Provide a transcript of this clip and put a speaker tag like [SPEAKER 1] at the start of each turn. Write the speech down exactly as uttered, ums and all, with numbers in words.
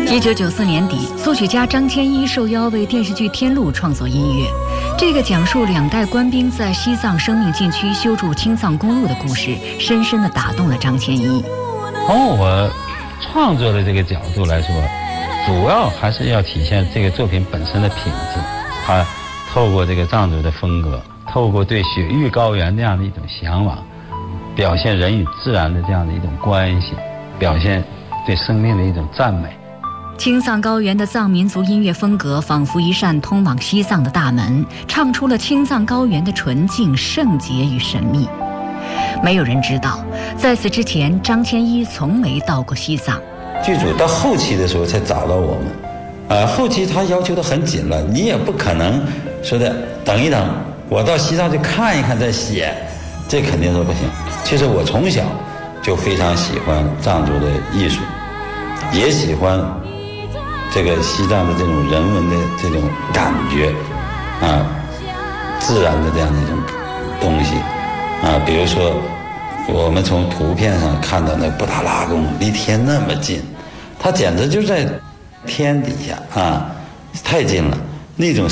[SPEAKER 1] 一九九四年底，作曲家张天一受邀为电视剧《天路》创作音乐。这个讲述两代官兵在西藏生命禁区修筑青藏公路的故事，深深地打动了张天一。
[SPEAKER 2] 从我创作的这个角度来说，主要还是要体现这个作品本身的品质。它透过这个藏族的风格，透过对雪域高原那样的一种向往，表现人与自然的这样的一种关系，表现对生命的一种赞美。
[SPEAKER 1] 青藏高原的藏民族音乐风格仿佛一扇通往西藏的大门，唱出了青藏高原的纯净、圣洁与神秘。没有人知道，在此之前，张天一从没到过西藏。
[SPEAKER 3] 剧组到后期的时候才找到我们，呃，后期他要求的很紧了，你也不可能说的等一等，我到西藏去看一看再写，这肯定是不行。其实我从小就非常喜欢藏族的艺术，也喜欢这个西藏的这种人文的这种感觉啊，自然的这样的一种东西啊，比如说我们从图片上看到那布达拉宫离天那么近，它简直就在天底下啊，太近了，那种